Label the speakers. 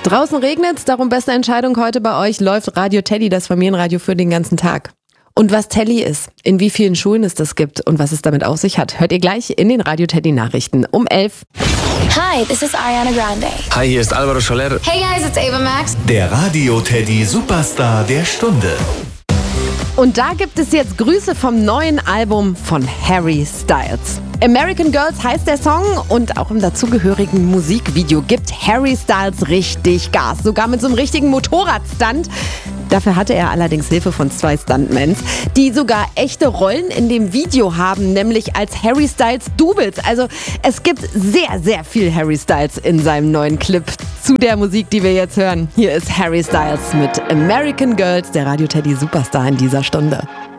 Speaker 1: Draußen regnet's, darum beste Entscheidung heute bei euch. Läuft Radio Teddy, das Familienradio für den ganzen Tag. Und was Telly ist, in wie vielen Schulen es das gibt und was es damit auf sich hat, hört ihr gleich in den Radio Teddy Nachrichten um 11.
Speaker 2: Hi, this is Ariana Grande.
Speaker 3: Hi, hier ist Alvaro Soler.
Speaker 2: Hey guys, it's Ava Max.
Speaker 4: Der Radio Teddy Superstar der Stunde.
Speaker 1: Und da gibt es jetzt Grüße vom neuen Album von Harry Styles. American Girls heißt der Song und auch im dazugehörigen Musikvideo gibt Harry Styles richtig Gas, sogar mit so einem richtigen Motorradstunt. Dafür hatte er allerdings Hilfe von 2 Stuntmans, die sogar echte Rollen in dem Video haben, nämlich als Harry Styles Doubles. Also es gibt sehr, sehr viel Harry Styles in seinem neuen Clip zu der Musik, die wir jetzt hören. Hier ist Harry Styles mit American Girls, der Radio Teddy Superstar in dieser Stunde.